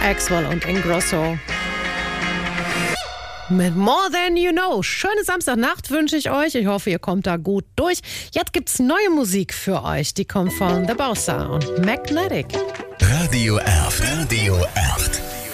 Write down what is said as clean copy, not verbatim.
Axwell und Ingrosso. Mit More Than You Know. Schöne Samstagnacht wünsche ich euch. Ich hoffe, ihr kommt da gut durch. Jetzt gibt's neue Musik für euch. Die kommt von The Bossa und Magnetic. Radio Erft. Radio Erft.